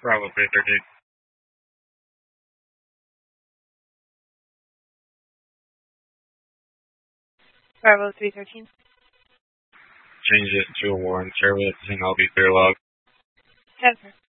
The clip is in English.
Bravo 313. Bravo 313. Change it to a Warren service and I'll be clear log. 10-4.